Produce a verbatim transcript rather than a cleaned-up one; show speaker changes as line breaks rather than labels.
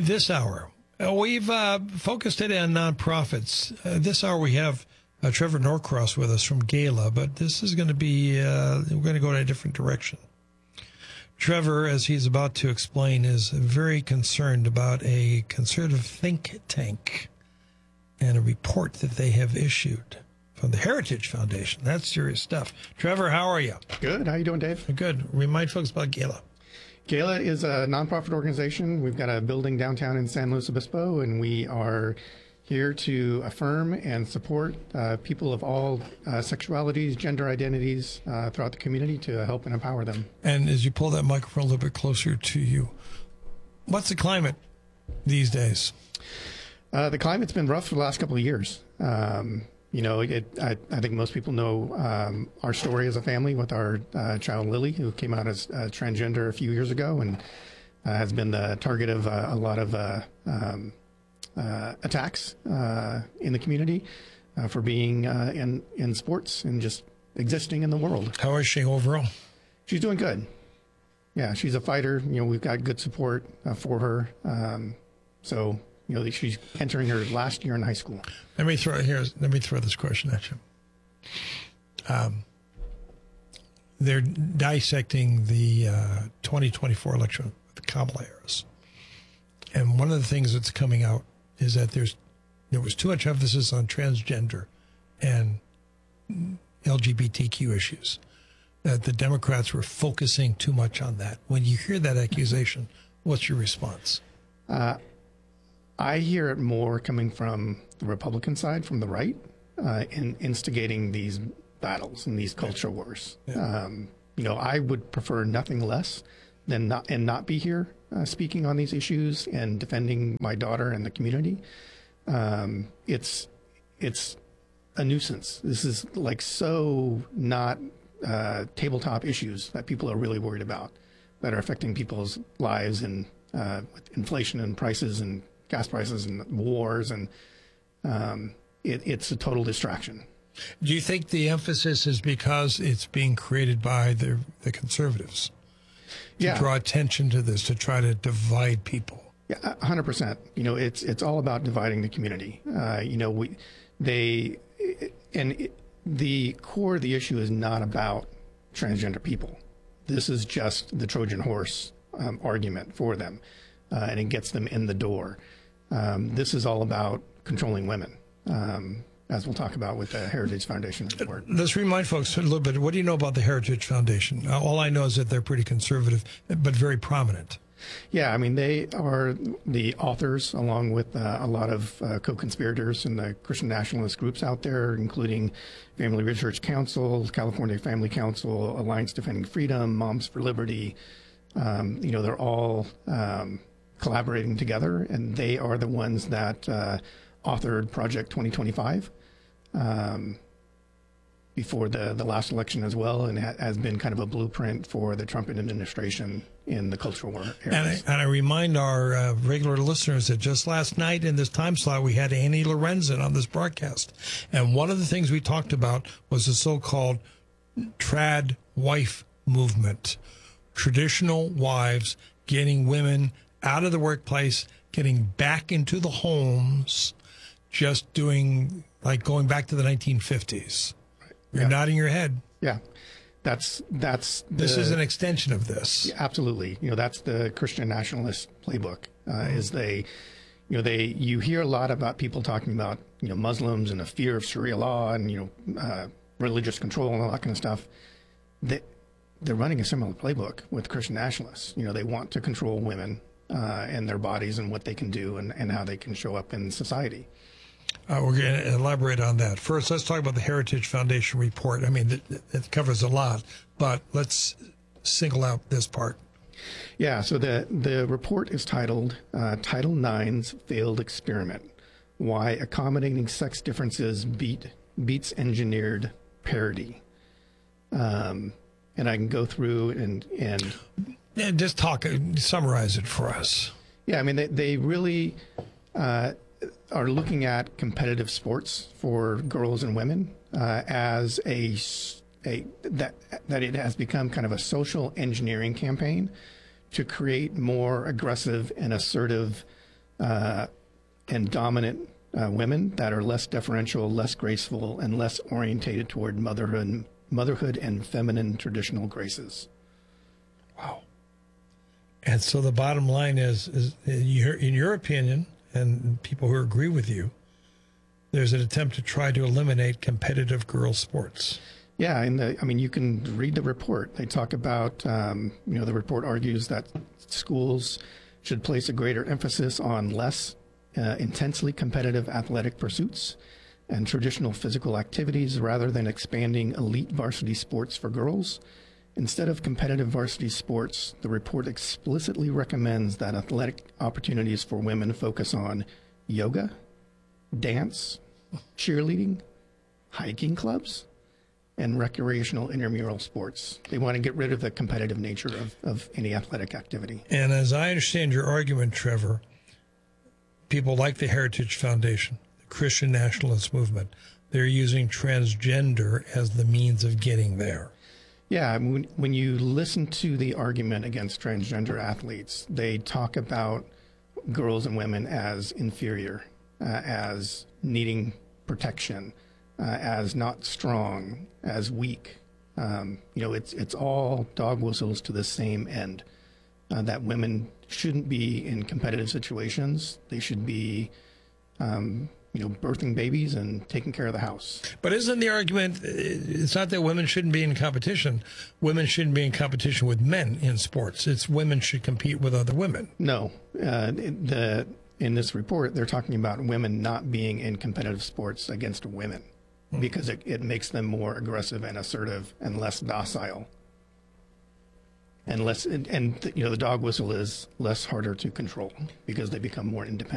This hour, uh, we've uh, focused it on nonprofits. Uh, this hour, we have uh, Trevor Norcross with us from Gala, but this is going to be, uh, we're going to go in a different direction. Trevor, as he's about to explain, is very concerned about a conservative think tank and a report that they have issued from the Heritage Foundation. That's serious stuff. Trevor, how are you?
Good. How you doing, Dave?
Good. Remind folks about Gala.
Gala is a nonprofit organization. We've got a building downtown in San Luis Obispo, and we are here to affirm and support uh, people of all uh, sexualities, gender identities uh, throughout the community to help and empower them.
And as you pull that microphone a little bit closer to you, what's the climate these days?
Uh, the climate's been rough for the last couple of years. Um, you know, it, I, I think most people know um, our story as a family with our uh, child Lily, who came out as uh, transgender a few years ago and uh, has been the target of uh, a lot of uh, um, uh, attacks uh, in the community uh, for being uh, in, in sports and just existing in the world.
How is she overall?
She's doing good. Yeah, she's a fighter. You know, we've got good support uh, for her. Um, so... You know, she's entering her last year in high school.
Let me throw here. Let me throw this question at you. Um, they're dissecting the uh, twenty twenty-four election with the Kamala Harris, and one of the things that's coming out is that there's there was too much emphasis on transgender and L G B T Q issues. That the Democrats were focusing too much on that. When you hear that accusation, what's your response?
Uh, I hear it more coming from the Republican side, from the right, uh, in instigating these battles and these culture wars. Yeah. Um, you know, I would prefer nothing less than not and not be here uh, speaking on these issues and defending my daughter and the community. Um, it's it's a nuisance. This is like so not uh, tabletop issues that people are really worried about that are affecting people's lives and uh, with inflation and prices and gas prices and wars, and um, it, it's a total distraction.
Do you think the emphasis is because it's being created by the, the conservatives to
yeah.
draw attention to this, to try to divide people?
Yeah, one hundred percent. You know, it's it's all about dividing the community. Uh, you know, we they and it, the core of the issue is not about transgender people. This is just the Trojan horse um, argument for them, uh, and it gets them in the door. Um, this is all about controlling women, um, as we'll talk about with the Heritage Foundation report.
Let's remind folks a little bit. What do you know about the Heritage Foundation? All I know is that they're pretty conservative, but very prominent.
Yeah, I mean, they are the authors, along with uh, a lot of uh, co-conspirators in the Christian nationalist groups out there, including Family Research Council, California Family Council, Alliance Defending Freedom, Moms for Liberty. Um, you know, they're all... Um, collaborating together, and they are the ones that uh, authored Project twenty twenty-five um, before the, the last election as well, and ha- has been kind of a blueprint for the Trump administration in the cultural war areas.
And I, and I remind our uh, regular listeners that just last night in this time slot, we had Annie Lorenzen on this broadcast, and one of the things we talked about was the so-called trad wife movement, traditional wives getting women out of the workplace, getting back into the homes, just doing like going back to the nineteen fifties. You're yeah. nodding your head.
Yeah, that's that's. The,
this is an extension of this.
Yeah, absolutely. You know, that's the Christian nationalist playbook. Uh, mm-hmm. Is they, you know, they you hear a lot about people talking about you know Muslims and a fear of Sharia law and you know uh, religious control and all that kind of stuff. They they're running a similar playbook with Christian nationalists. You know, they want to control women. Uh, and their bodies and what they can do and, and how they can show up in society.
Uh, we're going to elaborate on that. First, let's talk about the Heritage Foundation report. I mean, it, it covers a lot, but let's single out this part.
Yeah, so the, the report is titled uh, Title nine's Failed Experiment, Why Accommodating Sex Differences Beat Beats Engineered Parity. Um, and I can go through and... and
Yeah, just talk, summarize it for us.
Yeah, I mean, they, they really uh, are looking at competitive sports for girls and women uh, as a, a that that it has become kind of a social engineering campaign to create more aggressive and assertive uh, and dominant uh, women that are less deferential, less graceful, and less orientated toward motherhood, motherhood and feminine traditional graces.
Wow. And so the bottom line is, is in your, in your opinion, and people who agree with you, there's an attempt to try to eliminate competitive girls' sports.
Yeah, and the, I mean, you can read the report. They talk about, um, you know, the report argues that schools should place a greater emphasis on less uh, intensely competitive athletic pursuits and traditional physical activities rather than expanding elite varsity sports for girls. Instead of competitive varsity sports, the report explicitly recommends that athletic opportunities for women focus on yoga, dance, cheerleading, hiking clubs, and recreational intramural sports. They want to get rid of the competitive nature of, of any athletic activity.
And as I understand your argument, Trevor, people like the Heritage Foundation, the Christian nationalist movement, they're using transgender as the means of getting there.
Yeah, when, when you listen to the argument against transgender athletes, they talk about girls and women as inferior, uh, as needing protection, uh, as not strong, as weak. Um, you know, it's it's all dog whistles to the same end, uh, that women shouldn't be in competitive situations. They should be, um, you know, birthing babies and taking care of the house.
But isn't the argument, it's not that women shouldn't be in competition. Women shouldn't be in competition with men in sports. It's women should compete with other women.
No. Uh, the in this report, they're talking about women not being in competitive sports against women because it, it makes them more aggressive and assertive and less docile. And less, and, and you know, the dog whistle is less harder to control because they become more independent.